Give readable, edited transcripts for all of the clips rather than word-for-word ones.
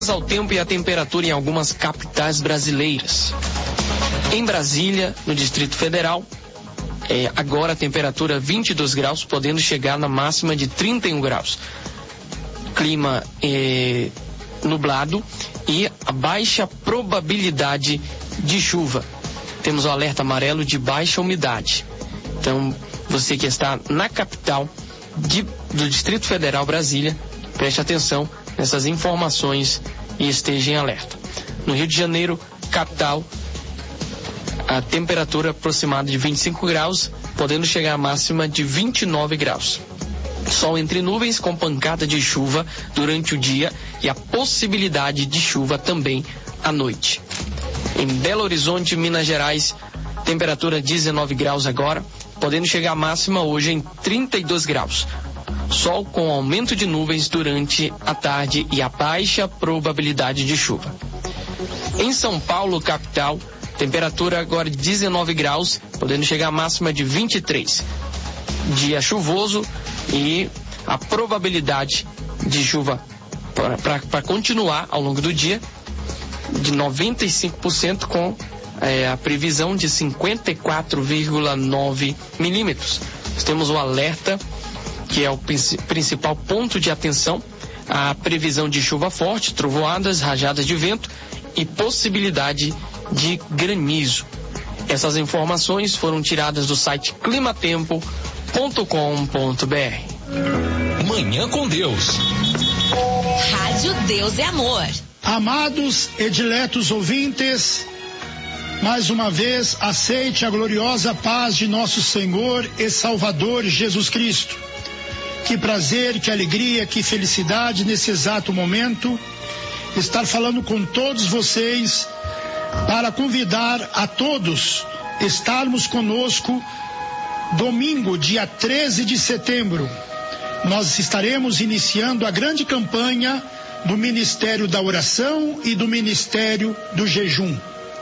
Ao tempo e a temperatura em algumas capitais brasileiras. Em Brasília, no Distrito Federal, agora a temperatura 22 graus, podendo chegar na máxima de 31 graus. Clima nublado e a baixa probabilidade de chuva. Temos o alerta amarelo de baixa umidade. Então, você que está na capital do Distrito Federal, Brasília, preste atenção nessas informações e esteja em alerta. No Rio de Janeiro, capital, a temperatura aproximada de 25 graus, podendo chegar à máxima de 29 graus. Sol entre nuvens com pancada de chuva durante o dia e a possibilidade de chuva também à noite. Em Belo Horizonte, Minas Gerais, temperatura 19 graus agora, podendo chegar à máxima hoje em 32 graus. Sol com aumento de nuvens durante a tarde e a baixa probabilidade de chuva. Em São Paulo, capital, temperatura agora de 19 graus, podendo chegar à máxima de 23. Dia chuvoso e a probabilidade de chuva para continuar ao longo do dia de 95% com a previsão de 54,9 milímetros. Nós temos o alerta, que é o principal ponto de atenção, a previsão de chuva forte, trovoadas, rajadas de vento e possibilidade de granizo. Essas informações foram tiradas do site climatempo.com.br. Manhã com Deus. Rádio Deus é Amor. Amados e diletos ouvintes, mais uma vez aceite a gloriosa paz de nosso Senhor e Salvador Jesus Cristo. Que prazer, que alegria, que felicidade nesse exato momento estar falando com todos vocês para convidar a todos estarmos conosco domingo, dia 13 de setembro. Nós estaremos iniciando a grande campanha do Ministério da Oração e do Ministério do Jejum.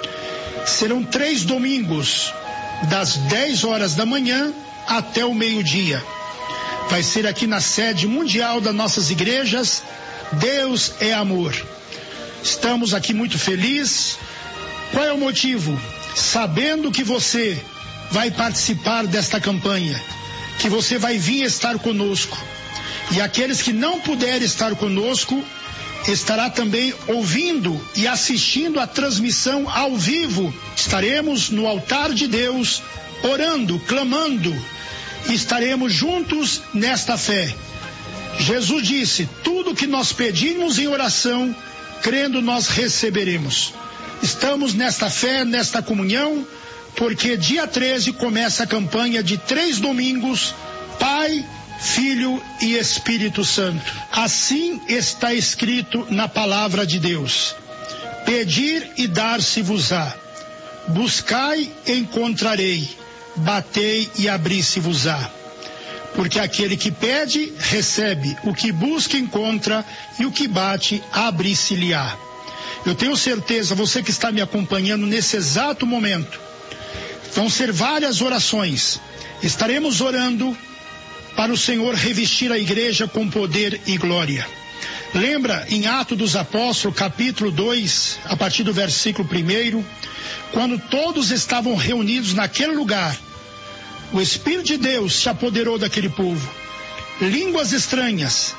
Serão 3 domingos, das 10 horas da manhã até o meio-dia. Vai ser aqui na sede mundial das nossas igrejas. Deus é amor. Estamos aqui muito felizes. Qual é o motivo? Sabendo que você vai participar desta campanha, que você vai vir estar conosco. E aqueles que não puderem estar conosco, estará também ouvindo e assistindo a transmissão ao vivo. Estaremos no altar de Deus, orando, clamando. Estaremos juntos nesta fé. Jesus disse: tudo que nós pedimos em oração, crendo nós receberemos. Estamos nesta fé, nesta comunhão, porque dia 13 começa a campanha de 3 domingos, Pai, Filho e Espírito Santo. Assim está escrito na palavra de Deus: pedir e dar-se-vos-á, buscai e encontrarei, batei e abri-se-vos-á. Porque aquele que pede, recebe, o que busca, encontra, e o que bate, abre-se-lhe-á. Eu tenho certeza, você que está me acompanhando nesse exato momento, vão ser várias orações. Estaremos orando para o Senhor revestir a igreja com poder e glória. Lembra em Atos dos Apóstolos, capítulo 2, a partir do versículo 1, quando todos estavam reunidos naquele lugar, o Espírito de Deus se apoderou daquele povo. Línguas estranhas,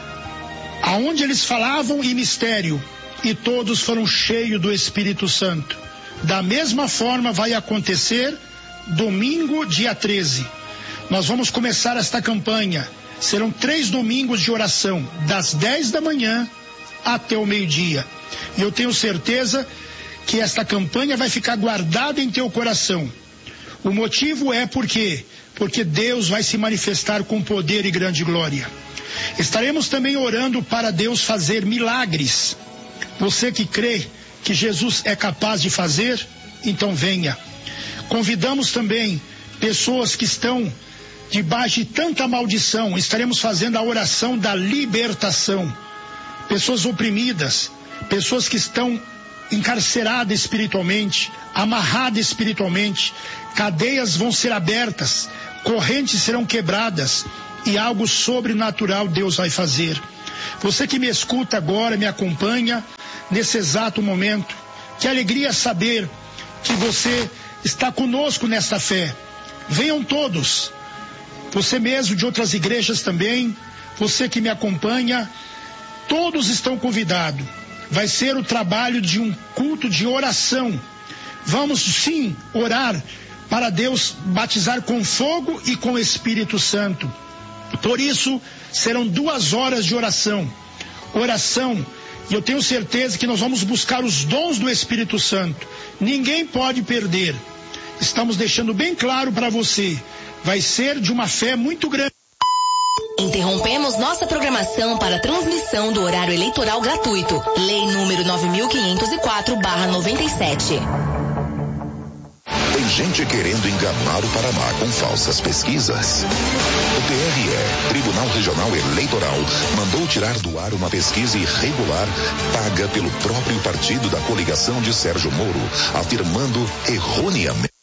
aonde eles falavam em mistério, e todos foram cheios do Espírito Santo. Da mesma forma vai acontecer domingo, dia 13. Nós vamos começar esta campanha. Serão 3 domingos de oração, das 10 da manhã até o meio-dia. E eu tenho certeza que esta campanha vai ficar guardada em teu coração. O motivo é porque Deus vai se manifestar com poder e grande glória. Estaremos também orando para Deus fazer milagres. Você que crê que Jesus é capaz de fazer, então venha. Convidamos também pessoas que estão debaixo de tanta maldição. Estaremos fazendo a oração da libertação. Pessoas oprimidas, pessoas que estão encarceradas espiritualmente, amarradas espiritualmente, cadeias vão ser abertas, correntes serão quebradas e algo sobrenatural Deus vai fazer. Você que me escuta agora, me acompanha nesse exato momento, que alegria saber que você está conosco nesta fé. Venham todos, você mesmo de outras igrejas também, você que me acompanha, todos estão convidados. Vai ser o trabalho de um culto de oração. Vamos sim orar para Deus batizar com fogo e com Espírito Santo. Por isso, serão 2 horas de oração. Oração, e eu tenho certeza que nós vamos buscar os dons do Espírito Santo. Ninguém pode perder. Estamos deixando bem claro para você. Vai ser de uma fé muito grande. Interrompemos nossa programação para transmissão do horário eleitoral gratuito. Lei número 9504/97. Tem gente querendo enganar o Paraná com falsas pesquisas. O TRE, Tribunal Regional Eleitoral, mandou tirar do ar uma pesquisa irregular paga pelo próprio partido da coligação de Sérgio Moro, afirmando erroneamente